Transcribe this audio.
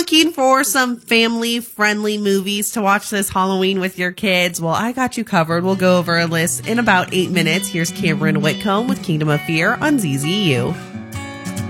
looking for some family-friendly movies to watch this Halloween with your kids? Well, I got you covered. We'll go over a list in about 8 minutes. Here's Cameron Whitcomb with Kingdom of Fear on ZZU.